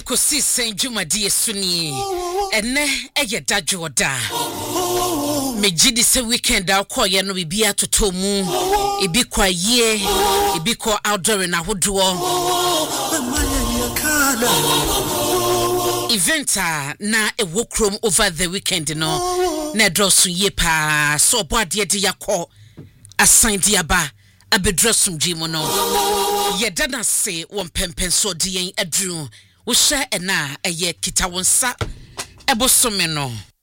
kosi senjumadi esuni ene eye dajoda mejidi se weekend akoye no bibia totomu ebi kwa ye ebi ko outdoor na hodo eventa na ewokrom over the weekend no na drosu ye pa so boade de yakọ asan diaba abedrosum jimo no ye dana se won pempen so de yen adru wo hye ena eye kita wonsa ebosome no